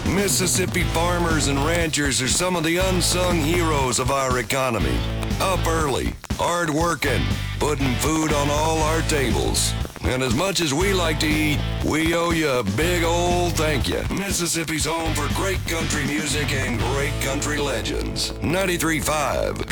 Mississippi farmers and ranchers are some of the unsung heroes of our economy. Up early, hard working, putting food on all our tables. And as much as we like to eat, we owe you a big old thank you. Mississippi's home for great country music and great country legends. 93.5